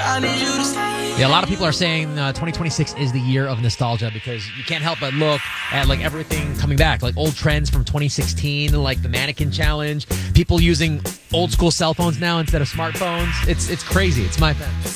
Yeah, a lot of people are saying 2026 is the year of nostalgia because you can't help but look at like everything coming back, like old trends from 2016, like the mannequin challenge, people using old school cell phones now instead of smartphones. It's crazy. It's my